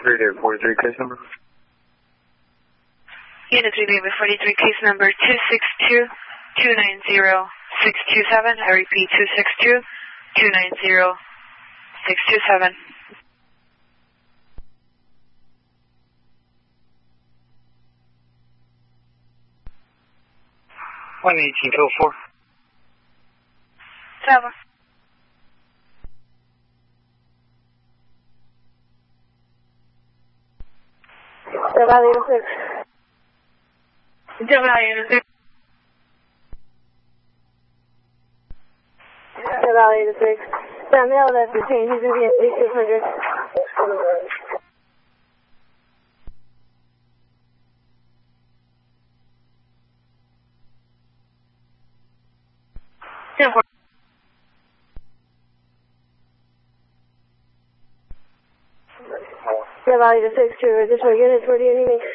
43 David 43, case number. Unit 3 David 43, case number 262-290-627. I repeat, 262-290-627. 118-204. 7. Valley 6. Valley 6. Valley 6. Sam, the LF is changed. He's going to be at 600. Valley 6 to additional units. Where do you need me?